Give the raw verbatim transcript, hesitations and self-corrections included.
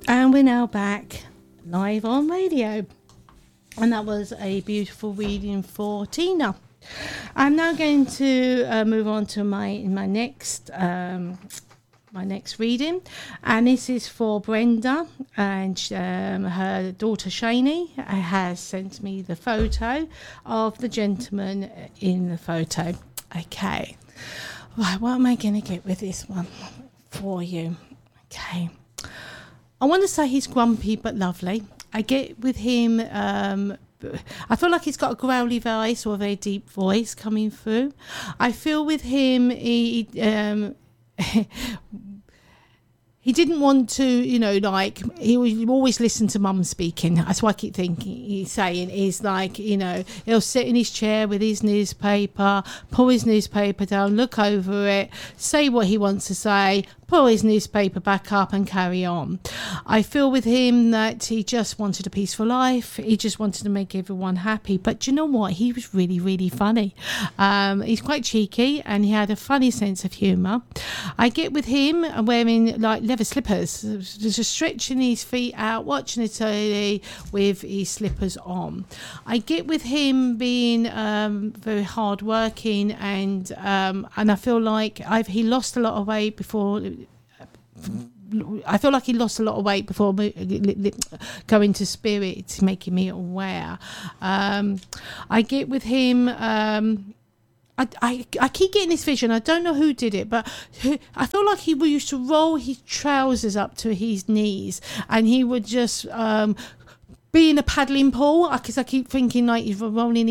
And we're now back live on radio. And that was a beautiful reading for Tina. I'm now going to uh, move on to my my next um, my next reading, and this is for Brenda, and um, her daughter Shani has sent me the photo of the gentleman in the photo. Okay, right, what am I going to get with this one for you? Okay, I want to say he's grumpy but lovely. I get with him, um, I feel like he's got a growly voice or a very deep voice coming through. I feel with him, he um, he didn't want to, you know, like, he would always listen to mum speaking. That's what I keep thinking, he's saying, is like, you know, he'll sit in his chair with his newspaper, pull his newspaper down, look over it, say what he wants to say, pull his newspaper back up and carry on. I feel with him that he just wanted a peaceful life. He just wanted to make everyone happy. But do you know what? He was really, really funny. Um, he's quite cheeky and he had a funny sense of humour. I get with him wearing like leather slippers, just stretching his feet out, watching the telly with his slippers on. I get with him being um, very hard working, and um, and I feel like I've he lost a lot of weight before. I feel like he lost a lot of weight before going to Spirit, making me aware. Um, I get with him. Um, I, I I keep getting this vision. I don't know who did it, but who, I feel like he used to roll his trousers up to his knees, and he would just um, be in a paddling pool. Because I keep thinking like he's rolling